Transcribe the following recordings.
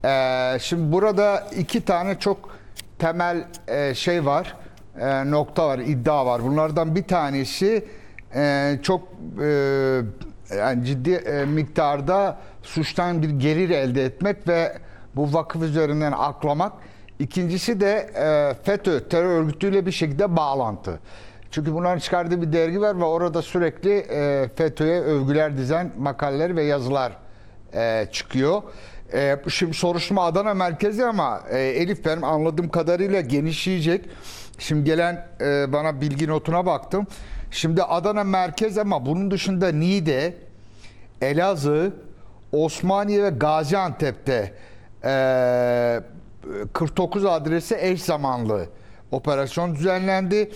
Şimdi burada iki tane çok temel şey var, nokta var, iddia var. Bunlardan bir tanesi çok yani ciddi miktarda suçtan bir gelir elde etmek ve bu vakıf üzerinden aklamak. İkincisi de FETÖ terör örgütüyle bir şekilde bağlantı. Çünkü bunların çıkardığı bir dergi var ve orada sürekli FETÖ'ye övgüler dizen makaleler ve yazılar çıkıyor. Şimdi soruşturma Adana merkezi ama Elif, benim anladığım kadarıyla genişleyecek. Şimdi gelen bana bilgi notuna baktım. Şimdi Adana merkez ama bunun dışında Niğde, Elazığ, Osmaniye ve Gaziantep'te 49 adrese eş zamanlı operasyon düzenlendi.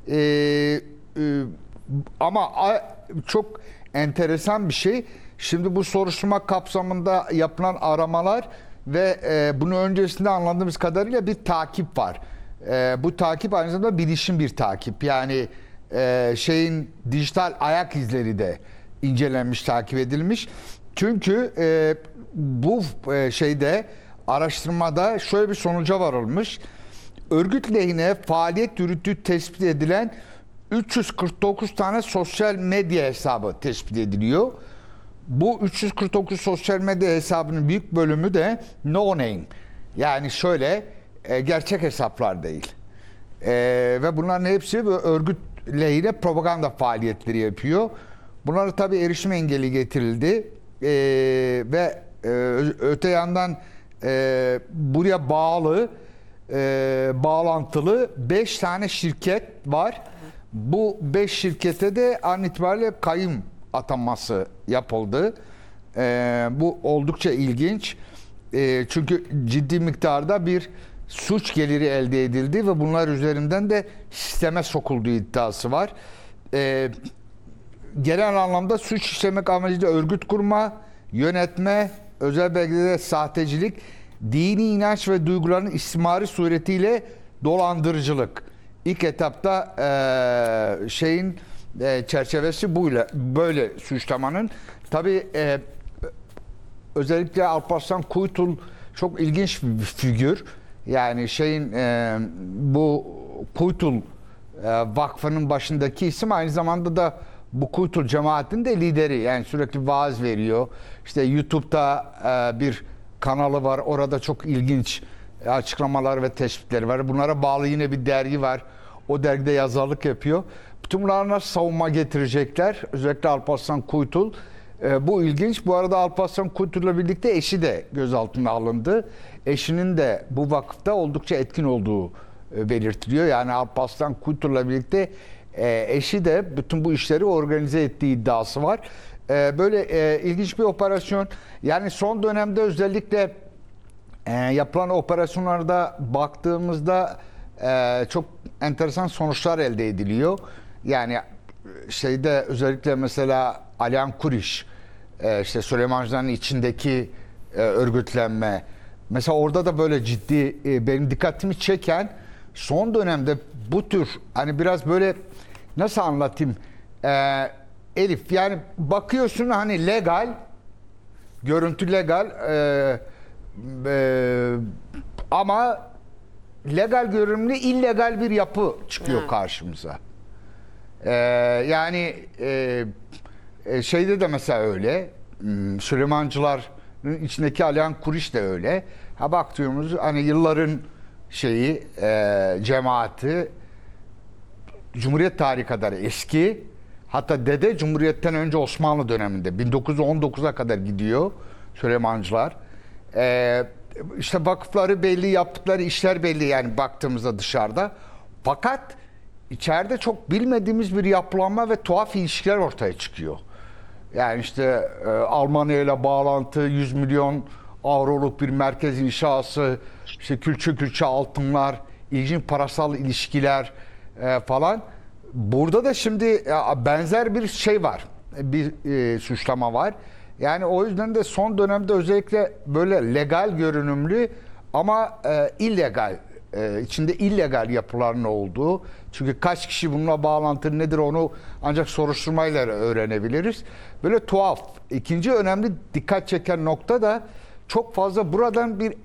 Ama çok enteresan bir şey. Şimdi bu soruşturma kapsamında yapılan aramalar ve bunun öncesinde anladığımız kadarıyla bir takip var. Bu takip aynı zamanda bilişim bir takip. Yani şeyin dijital ayak izleri de incelenmiş, takip edilmiş. Çünkü bu şeyde araştırmada şöyle bir sonuca varılmış. Örgüt lehine faaliyet yürüttüğü tespit edilen 349 tane sosyal medya hesabı tespit ediliyor. Bu 349 sosyal medya hesabının büyük bölümü de no name. Yani şöyle gerçek hesaplar değil. Ve bunların hepsi örgüt lehine propaganda faaliyetleri yapıyor. Bunlara tabii erişim engeli getirildi. Ve öte yandan buraya bağlantılı 5 tane şirket var. Bu 5 şirkete de an itibariyle kayyum atanması yapıldı. Bu oldukça ilginç. Çünkü ciddi miktarda bir suç geliri elde edildi ve bunlar üzerinden de sisteme sokulduğu iddiası var. Genel anlamda suç işlemek amacıyla örgüt kurma, yönetme, özel belgelere sahtecilik, dini inanç ve duyguların istismarı suretiyle dolandırıcılık. İlk etapta çerçevesi böyle suçlamanın. Tabii özellikle Alparslan Kuytul çok ilginç bir figür. Yani bu Kuytul Vakfı'nın başındaki isim, aynı zamanda da bu Kuytul cemaatinin de lideri. Yani sürekli vaaz veriyor. İşte YouTube'da bir kanalı var. Orada çok ilginç açıklamalar ve tespitleri var. Bunlara bağlı yine bir dergi var. O dergide yazarlık yapıyor. Bütün bunlara nasıl savunma getirecekler? Özellikle Alparslan Kuytul. Bu ilginç. Bu arada Alparslan Kuytul'la birlikte eşi de gözaltına alındı. Eşinin de bu vakıfta oldukça etkin olduğu belirtiliyor. Yani Alparslan Kuytul'la birlikte eşi de bütün bu işleri organize ettiği iddiası var. Böyle ilginç bir operasyon. Yani son dönemde özellikle yapılan operasyonlarda baktığımızda çok enteresan sonuçlar elde ediliyor. Yani özellikle mesela Alihan Kuriş, işte Süleymancıların içindeki örgütlenme. Mesela orada da böyle ciddi benim dikkatimi çeken son dönemde bu tür hani biraz böyle nasıl anlatayım Elif, yani bakıyorsun hani legal, görüntü legal ama legal görünümlü illegal bir yapı çıkıyor karşımıza. Yani şeyde de mesela öyle, Süleymancıların içindeki Alihan Kuriş de öyle. Ha baktığımız hani yılların cemaati Cumhuriyet tarihi kadar eski. Hatta Dede Cumhuriyet'ten önce Osmanlı döneminde 1919'a kadar gidiyor Süleymancılar. İşte vakıfları belli, yaptıkları işler belli yani baktığımızda dışarıda. Fakat içeride çok bilmediğimiz bir yapılanma ve tuhaf ilişkiler ortaya çıkıyor. Yani işte Almanya ile bağlantı, 100 milyon avroluk bir merkez inşası, işte külçe altınlar, ilginç parasal ilişkiler falan. Burada da şimdi benzer bir şey var, bir suçlama var. Yani o yüzden de son dönemde özellikle böyle legal görünümlü ama illegal, içinde illegal yapıların olduğu. Çünkü kaç kişi bununla bağlantılı nedir onu ancak soruşturmayla öğrenebiliriz. Böyle tuhaf. İkinci önemli dikkat çeken nokta da çok fazla buradan bir